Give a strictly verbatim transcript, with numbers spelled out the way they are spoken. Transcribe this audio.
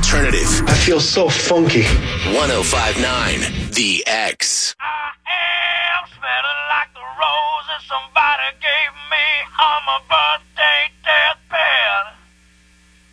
alternative. I feel so funky. one oh five point nine The X. I am smelling like the roses somebody gave me on my birthday.